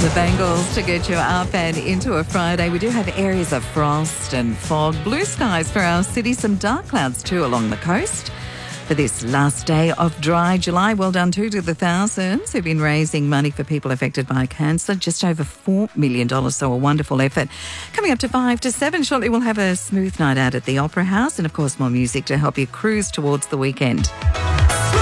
The Bengals to get you up and into a Friday. We do have areas of frost and fog, blue skies for our city, some dark clouds too along the coast. For this last day of dry July, well done too to the thousands who've been raising money for people affected by cancer. Just over $4 million, so a wonderful effort. Coming up to 5 to 7, shortly we'll have a smooth night out at the Opera House and of course more music to help you cruise towards the weekend.